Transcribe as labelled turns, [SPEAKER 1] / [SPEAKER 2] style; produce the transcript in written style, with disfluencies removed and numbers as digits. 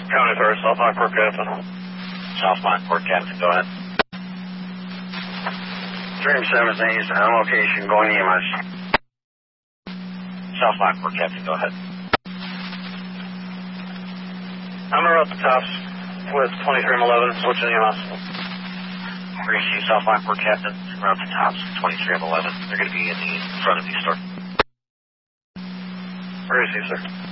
[SPEAKER 1] County 3rd, South Lockport Captain.
[SPEAKER 2] South Lockport Captain, go ahead.
[SPEAKER 3] Dream 7 is on location, going EMS.
[SPEAKER 2] South Lockport Captain, go ahead.
[SPEAKER 1] I'm going to route the tops with 23M11, switching EMS.
[SPEAKER 2] Greasy, South Lockport Captain, route the tops, 23M11. They're going to be in the front of the store.
[SPEAKER 1] Greasy, sir.